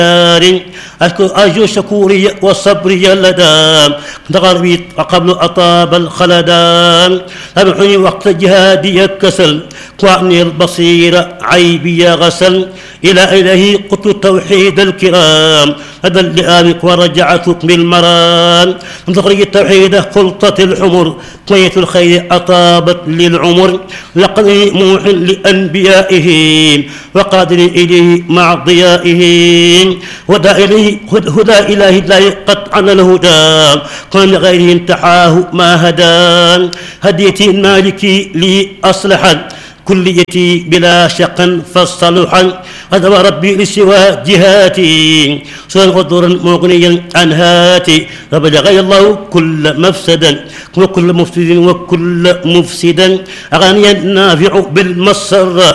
أرجو شكوري وصبري لدى تغربي قبل أطاب الخلدان أبحني وقت جهادي كسل قعني البصير عيبي غسل إلى إلهي قلت توحيد الكرام هذا اللئام ورجعت بالمران تخرج التوحيد خلطة الحمر طية الخير أطابت للعمر لقد موح لأنبيائه وقادر إليه مع ضيائه هدى إله الله قطعا الهدى قال غيره انتحاه ما هدان هديتي المالكي لي أصلحا كليتي بلا شق فالصلحا هذا ربي لسوى جهاتي سوى غدورا مغنيا عن هاتي فبلغي الله كل مفسدا وكل مفسد وكل مفسدا أغنيا نافع بالمسر